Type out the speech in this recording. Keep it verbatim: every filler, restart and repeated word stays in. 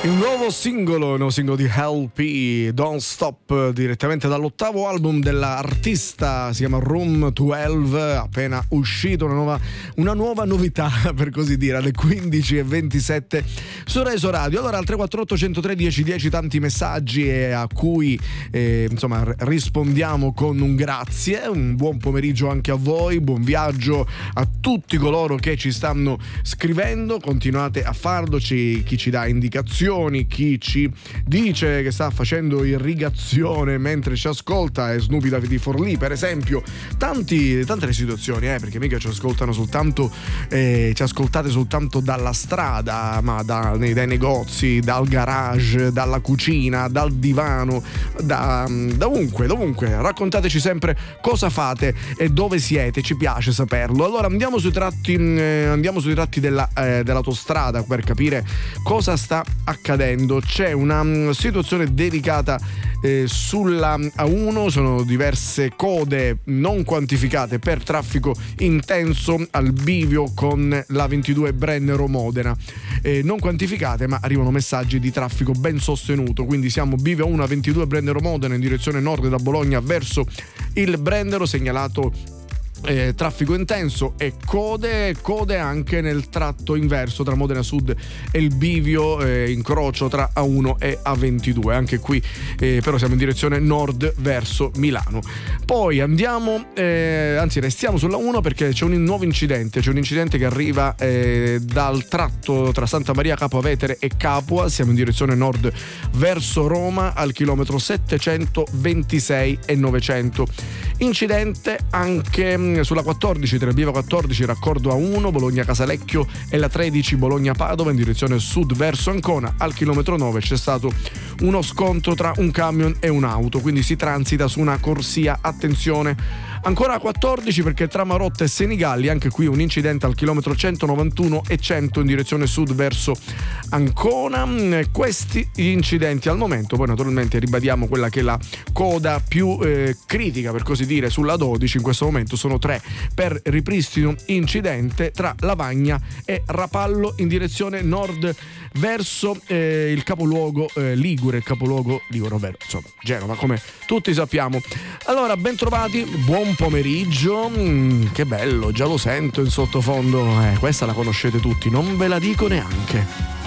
Il nuovo singolo, il nuovo singolo di L P, Don't Stop, direttamente dall'ottavo album dell'artista, si chiama Room dodici, appena uscito, una nuova, una nuova novità, per così dire, alle quindici e ventisette su Reso Radio. Allora al tre quattro otto uno zero tre uno zero uno zero tanti messaggi e a cui eh, insomma rispondiamo con un grazie, un buon pomeriggio anche a voi, buon viaggio a tutti coloro che ci stanno scrivendo, continuate a farlo, ci, chi ci dà indicazioni, chi ci dice che sta facendo irrigazione mentre ci ascolta, è Snoopy da di Forlì per esempio. Tanti, tante le situazioni, eh, perché mica ci ascoltano soltanto eh, ci ascoltate soltanto dalla strada, ma da, nei, dai negozi, dal garage, dalla cucina, dal divano, da, da ovunque, dovunque. Raccontateci sempre cosa fate e dove siete, ci piace saperlo. Allora andiamo sui tratti eh, andiamo sui tratti della, eh, dell'autostrada per capire cosa sta accadendo. C'è una um, situazione delicata eh, sulla A uno, sono diverse code non quantificate per traffico intenso al bivio con la ventidue Brennero-Modena, eh, non quantificate ma arrivano messaggi di traffico ben sostenuto, quindi siamo bivio uno a ventidue Brennero-Modena in direzione nord da Bologna verso il Brennero, segnalato Eh, traffico intenso e code code anche nel tratto inverso tra Modena Sud e il bivio, eh, incrocio tra A uno e A ventidue, anche qui eh, però siamo in direzione nord verso Milano. Poi andiamo eh, anzi restiamo sulla uno perché c'è un nuovo incidente c'è un incidente che arriva eh, dal tratto tra Santa Maria Capovetere e Capua, siamo in direzione nord verso Roma al chilometro settecentoventisei e novecento. Incidente anche sulla quattordici tra Bieva quattordici raccordo A uno Bologna Casalecchio e la tredici Bologna Padova in direzione sud verso Ancona, al chilometro nove c'è stato uno scontro tra un camion e un'auto, quindi si transita su una corsia, attenzione. Ancora a quattordici perché tra Marotta e Senigalli, anche qui un incidente al chilometro centonovantuno e cento in direzione sud verso Ancona. Questi gli incidenti al momento, poi naturalmente ribadiamo quella che è la coda più eh, critica per così dire sulla dodici, in questo momento sono tre per ripristino incidente tra Lavagna e Rapallo in direzione nord verso eh, il capoluogo eh, Ligure, il capoluogo Ligure, ovvero insomma Genova, come tutti sappiamo. Allora ben trovati, buon pomeriggio, mm, che bello, già lo sento in sottofondo, eh, questa la conoscete tutti, non ve la dico neanche.